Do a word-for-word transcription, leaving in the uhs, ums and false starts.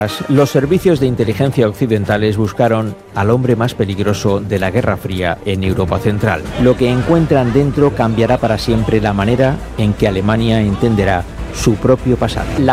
Los servicios de inteligencia occidentales buscaron al hombre más peligroso de la Guerra Fría en Europa Central. Lo que encuentran dentro cambiará para siempre la manera en que Alemania entenderá su propio pasado. La